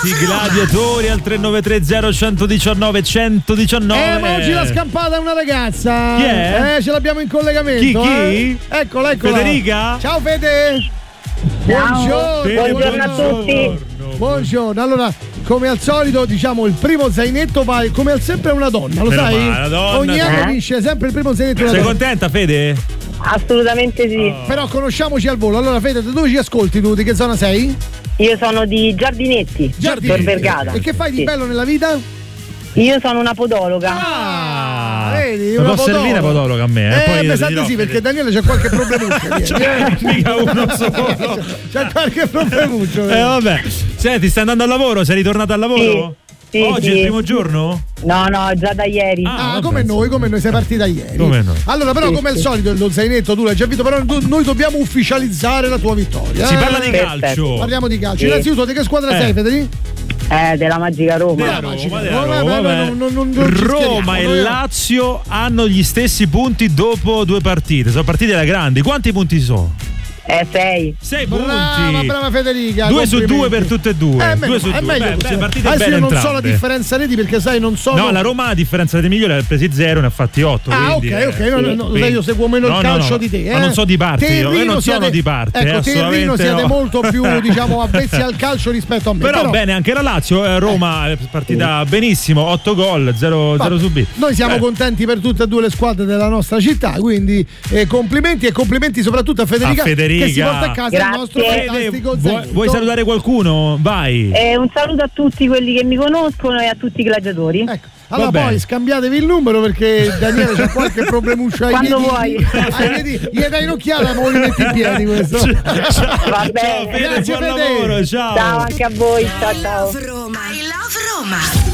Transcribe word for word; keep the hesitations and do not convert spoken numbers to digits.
Tanti gladiatori al tre nove tre zero uno uno nove uno uno nove. Eh, ma oggi l'ha scampata una ragazza. Chi è? Eh, ce l'abbiamo in collegamento. Chi, chi? Eh? Eccola, eccola. Federica? Ciao Fede. Buongiorno. Fede, buongiorno a tutti. Buongiorno. Allora, come al solito, diciamo, il primo zainetto va come al sempre una donna, lo Meno sai? male, una donna, Ogni sì. anno vince sempre il primo zainetto una Sei donna. contenta, Fede? Assolutamente sì. Oh. Però conosciamoci al volo. Allora, Fede, da dove ci ascolti tu? Di che zona sei? Io sono di Giardinetti, Giardinetti. Tor Vergata. E che fai di Sì. bello nella vita? Io sono una podologa. Ah, vedi, mi una può servire podologa a me, eh? Eh, Poi mi io sa ti di dirò, sì, perché Fede. Daniele c'ha qualche problemuccio. Cioè, mica uno solo. C'ha qualche problemuccio. Eh vabbè. Senti, stai andando al lavoro? Sei ritornato al lavoro? Sì, Oggi sì. è il primo giorno? No, no, già da ieri. Ah, Ah, vabbè, come noi, sì. come noi, sei partita ieri. Come noi. Allora, però, Sì, come al sì. solito, lo zainetto tu l'hai già vinto, però tu- noi dobbiamo ufficializzare la tua vittoria. Si eh? parla di Perfetto. calcio. Parliamo di calcio. Sì. Innanzitutto, di che squadra Eh. sei, Federico? Eh, della Magica Roma. Della Roma, Roma, ci- della vabbè, Roma, vabbè, vabbè. non- non- non- non ci Roma e schieriamo, noi- Lazio hanno gli stessi punti dopo due partite. Sono partite da grandi. Quanti punti sono? Eh, sei. Sei Brava, punti. brava Federica. Due su complimenti. due per tutte e due. Eh, Due meno- su è due. meglio Beh, così. beh, partite Adesso bene io non so la entrambe. differenza reti perché sai non so. No, la Roma a differenza di Migliore ha presi zero, ne ha fatti otto. Ah, quindi, ok, ok, eh, no, no, quindi- no, sai, io seguo meno no, il no, calcio no. di te. Eh? Ma non so di parte, io, io Terrino non sono siete- di parte. Ecco, eh, Terrino assolutamente siete no. molto più, diciamo, avvezzi al calcio rispetto a me. Però, bene, anche la Lazio, eh, Roma è partita benissimo, otto gol, zero subiti. Noi siamo Eh. contenti per tutte e due le squadre della nostra città, quindi eh, complimenti e complimenti soprattutto a Federica, A Federica. che si porta a casa Grazie. il nostro Fede, fantastico Vuoi, zainetto. vuoi salutare qualcuno? Vai. Eh, un saluto a tutti quelli che mi conoscono e a tutti i gladiatori. Ecco. Allora Va poi bene. scambiatevi il numero perché Daniele c'ha qualche problemuccio ai Quando piedi. vuoi. Ai piedi. Gli dai un'occhiata ma li metti in piedi questo. Ciao, Va bene. Fede, Grazie, buon Fede. lavoro, ciao. Ciao anche a voi. Ciao, I ciao. love Roma. I love Roma.